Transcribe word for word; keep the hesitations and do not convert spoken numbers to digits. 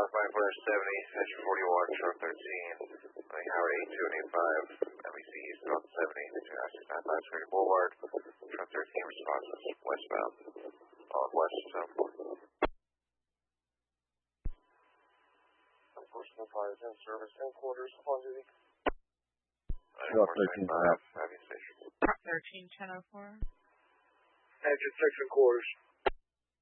five four seventy, Section forty-one, truck thirteen, running Howard eight two and eight five, M E C East on seventy, between I six nine five Security Boulevard, truck thirteen responses westbound, on west seven four. Enforcement fires in service, headquarters, upon duty. Truck thirteen, five, Avenue Station. Truck thirteen, ten oh four. Engine section quarters.